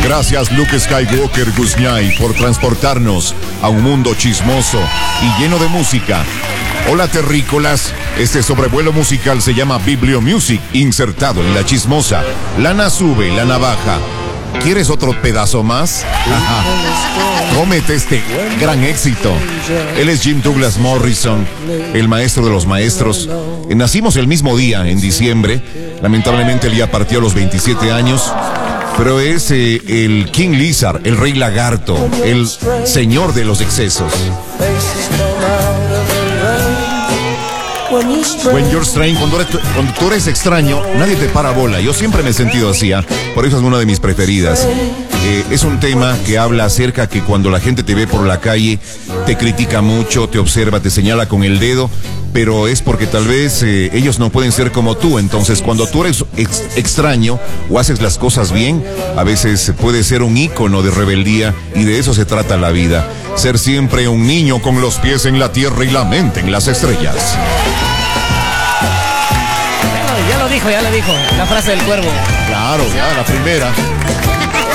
Gracias Luke Skywalker Guzñay por transportarnos a un mundo chismoso y lleno de música. Hola terrícolas, este sobrevuelo musical se llama Bibliomusic, insertado en la chismosa. Lana sube, lana baja. ¿Quieres otro pedazo más? Cómete este gran éxito. Él es Jim Douglas Morrison, el maestro de los maestros. Nacimos el mismo día, en diciembre. Lamentablemente él ya partió a los 27 años. Pero es el King Lizard, el rey lagarto, el señor de los excesos. When you're strange, cuando tú eres extraño, nadie te para bola. Yo siempre me he sentido así, por eso es una de mis preferidas. Es un tema que habla acerca que cuando la gente te ve por la calle, te critica mucho, te observa, te señala con el dedo, pero es porque tal vez ellos no pueden ser como tú. Entonces, cuando tú eres extraño o haces las cosas bien, a veces puede ser un ícono de rebeldía, y de eso se trata la vida. Ser siempre un niño con los pies en la tierra y la mente en las estrellas. Ya lo dijo, la frase del cuervo. Claro, ya, la primera.